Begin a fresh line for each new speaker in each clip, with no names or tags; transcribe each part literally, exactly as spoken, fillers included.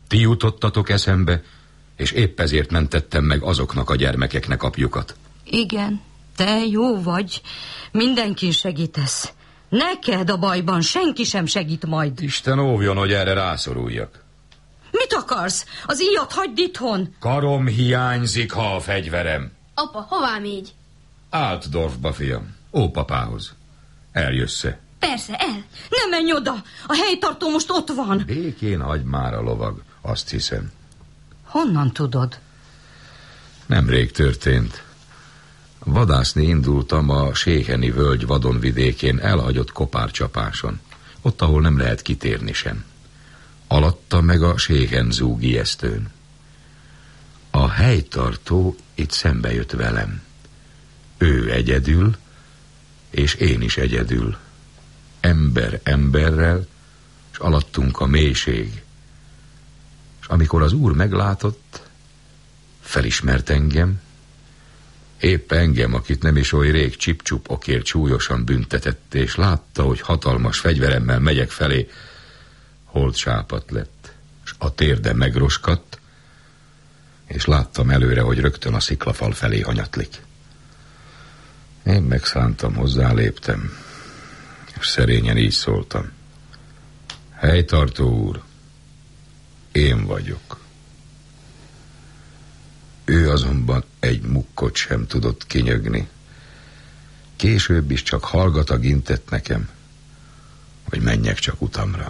Ti jutottatok eszembe, és épp ezért mentettem meg azoknak a gyermekeknek apjukat.
Igen, te jó vagy. Mindenkin segítesz. Neked a bajban senki sem segít majd.
Isten óvjon, hogy erre rászoruljak.
Mit akarsz? Az íjat hagyd itthon.
Karom hiányzik, ha a fegyverem.
Apa, hová mégy?
Altdorfba, fiam. Ópapához. Eljössz-e?
Persze, el.
Ne menj oda! A helytartó most ott van.
Békén hagy már a lovag, azt hiszem.
Honnan tudod?
Nemrég történt. Vadászni indultam a Séheni völgy vadonvidékén elhagyott kopárcsapáson. Ott, ahol nem lehet kitérni sem. Alatta meg a Séhenzúg ijesztőn. A helytartó itt szembe jött velem. Ő egyedül, és én is egyedül. Ember emberrel, és alattunk a mélység. És amikor az úr meglátott, felismert engem, épp engem, akit nem is oly rég csip-csup okért súlyosan büntetett, és látta, hogy hatalmas fegyveremmel megyek felé, holdsápadt lett, és a térde megroskadt, és láttam előre, hogy rögtön a sziklafal felé hanyatlik. Én megszántam, hozzáléptem, és szerényen így szóltam. Helytartó úr, én vagyok. Ő azonban egy mukkot sem tudott kinyögni. Később is csak hallgatag intett nekem, hogy menjek csak utamra.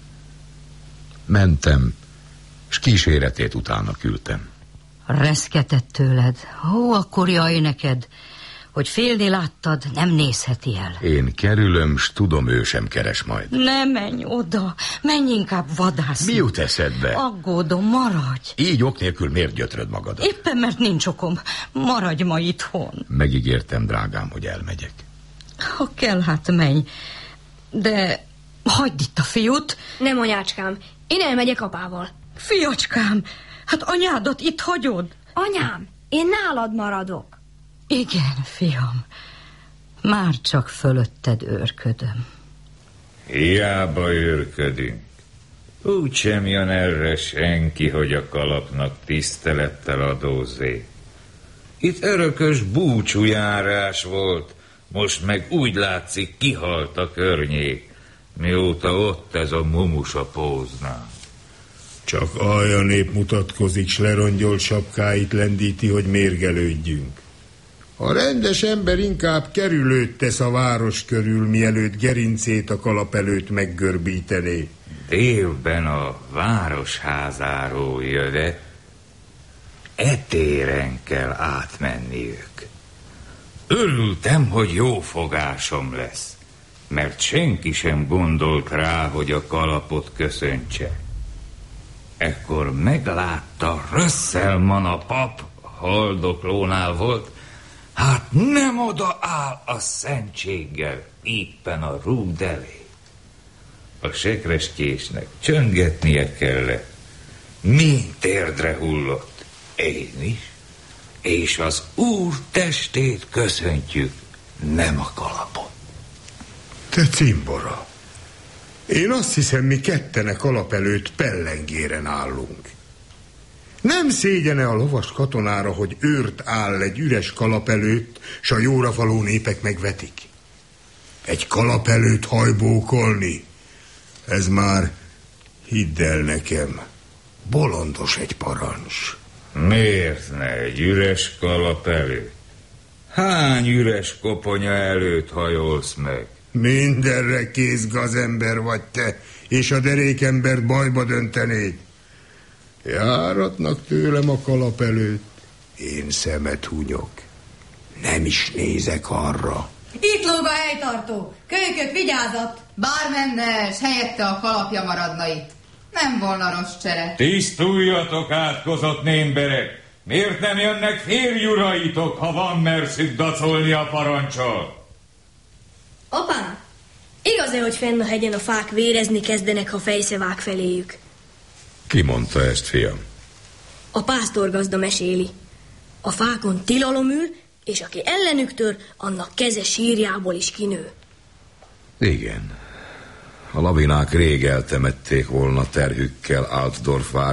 Mentem, és kíséretét utána küldtem.
Reszketett tőled. Ó, akkor jaj neked, hogy félni láttad, nem nézheti el.
Én kerülöm, s tudom, ő sem keres majd.
Ne menj oda, menj inkább vadászni.
Mi jut eszedbe?
Aggódom, maradj.
Így ok nélkül miért gyötröd magadat?
Éppen mert nincs okom. Maradj ma itthon.
Megígértem, drágám, hogy elmegyek.
Ha kell, hát menj. De hagyd itt a fiút.
Nem, anyácskám, én elmegyek apával.
Fiacskám, hát anyádat itt hagyod?
Anyám, én nálad maradok.
Igen, fiam. Már csak fölötted őrködöm.
Hiába őrködünk. Úgy sem jön erre senki, hogy a kalapnak tisztelettel adózzék. Itt örökös búcsújárás volt, most meg úgy látszik, kihalt a környék, mióta ott ez a mumusa póznál.
Csak alja nép mutatkozik, s lerongyol sapkáit lendíti, hogy mérgelődjünk. A rendes ember inkább kerülőt tesz a város körül, mielőtt gerincét a kalap előtt meggörbítené.
Délben a városházáról jöve, e téren kell átmenniük. Örültem, hogy jó fogásom lesz, mert senki sem gondolt rá, hogy a kalapot köszöntse. Ekkor meglátta Rösszelman a pap, haldoklónál volt, hát nem oda áll a szentséggel, éppen a rúd elé. A sekreskésnek csöngetnie kellett, mind térdre hullott, én is, és az Úr testét köszöntjük, nem a kalapot.
Te cimbora, én azt hiszem, mi ketten a kalap előtt pellengéren állunk. Nem szégyene a lovas katonára, hogy őrt áll egy üres kalap előtt, s a jóra való népek megvetik. Egy kalap előtt hajbókolni, ez már, hidd el nekem, bolondos egy parancs.
Miért ne egy üres kalap előtt? Hány üres koponya előtt hajolsz meg?
Mindenre kész gazember vagy te, és a derékembert bajba döntenéd. Járatnak tőlem a kalap előtt, én szemet hunyok. Nem is nézek arra.
Itt lóg a helytartó. Kölykök, vigyázat! Bár menne, s helyette a kalapja maradna itt. Nem volna rossz csere.
Tisztuljatok, átkozott némberek! Miért nem jönnek férjuraitok, ha van merszük dacolni a parancsal?
Apám, igaz-e, hogy fenn a hegyen a fák vérezni kezdenek, ha fejsze vág feléjük?
Ki mondta ezt, fiam?
A pásztorgazda meséli. A fákon tilalom ül, és aki ellenük tör, annak keze sírjából is kinő.
Igen. A lavinák rég eltemették volna terhükkel Altdorf